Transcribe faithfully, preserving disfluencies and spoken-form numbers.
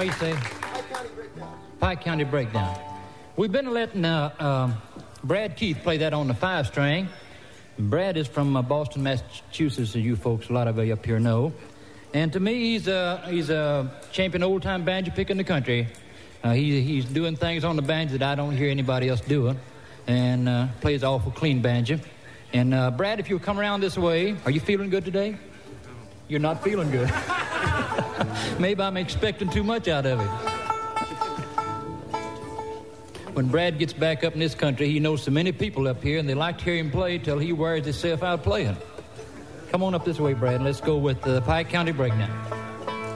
What do you say? Pike County Breakdown. Pike County Breakdown. We've been letting uh, um, Brad Keith play that on the five string. Brad is from uh, Boston, Massachusetts, as you folks, a lot of you up here know. And to me, he's a, he's a champion old-time banjo picker in the country. Uh, he, he's doing things on the banjo that I don't hear anybody else doing. And uh, plays awful clean banjo. And uh, Brad, if you'll come around this way, are you feeling good today? You're not feeling good. Maybe I'm expecting too much out of it. When Brad gets back up in this country, he knows so many people up here, and they like to hear him play till he wears himself out playing. Come on up this way, Brad, and let's go with the Pike County Breakdown.